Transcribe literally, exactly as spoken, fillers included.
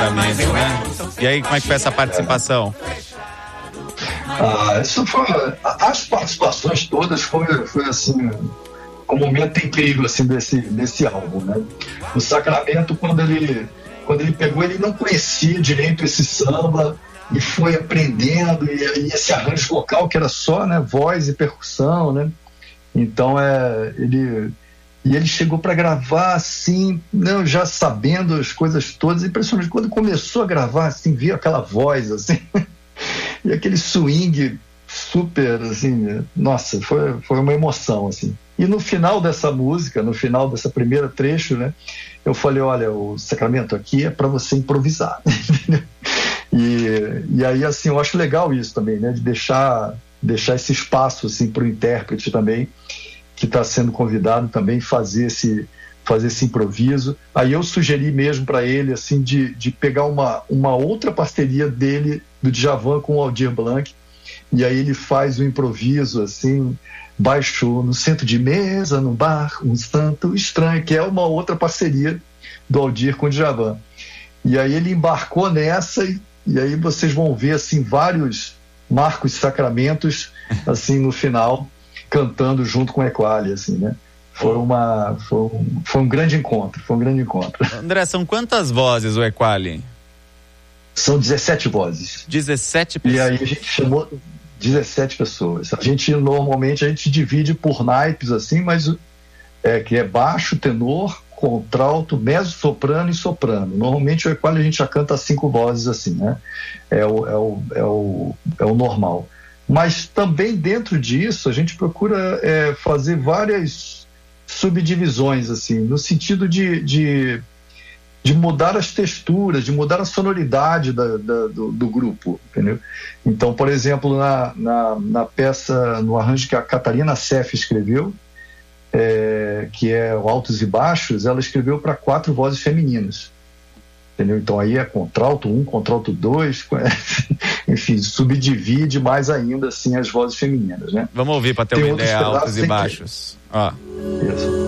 Sacramento, né? E aí, como é que foi essa participação? Ah, isso foi, as participações todas foi, foi assim, um momento incrível assim, desse, desse álbum, né? O Sacramento, quando ele, quando ele pegou, ele não conhecia direito esse samba e foi aprendendo, e, e esse arranjo vocal que era só, né, voz e percussão, né? Então é, ele, e ele chegou para gravar assim, não, já sabendo as coisas todas, impressionante. Quando começou a gravar, assim, viu aquela voz assim. E aquele swing super, assim, nossa, foi, foi uma emoção, assim. E no final dessa música, no final dessa primeira trecho, né, eu falei, olha, o Sacramento aqui é para você improvisar. e, e aí, assim, eu acho legal isso também, né, de deixar, deixar esse espaço, assim, para o intérprete também, que está sendo convidado também fazer esse, fazer esse improviso. Aí eu sugeri mesmo para ele, assim, de, de pegar uma, uma outra parceria dele, do Djavan com o Aldir Blanc, e aí ele faz o improviso, assim, baixo no centro de mesa, no bar, um tanto estranho, que é uma outra parceria do Aldir com o Djavan. E aí ele embarcou nessa, e, e aí vocês vão ver, assim, vários Marcos Sacramentos, assim, no final, cantando junto com o Equali, assim, né? Foi, uma, foi, um, foi um grande encontro, foi um grande encontro. André, são quantas vozes o Equali? São dezessete vozes. dezessete pessoas. E aí a gente chamou dezessete pessoas. A gente, normalmente, a gente divide por naipes, assim, mas é, que é baixo, tenor, contralto, mezzo-soprano e soprano. Normalmente o Equali a gente já canta cinco vozes, assim, né? É o, é o, é o, é o normal. Mas também dentro disso a gente procura é, fazer várias subdivisões, assim, no sentido de, de, de mudar as texturas, de mudar a sonoridade da, da, do, do grupo, entendeu? Então, por exemplo, na, na, na peça, no arranjo que a Catarina Seff escreveu, é, que é o Altos e Baixos, ela escreveu para quatro vozes femininas. Entendeu? Então aí é contralto um, contralto dois, enfim, subdivide mais ainda assim as vozes femininas, né? Vamos ouvir para ter Tem uma ideia, altos e baixos. Que... Ó. Isso.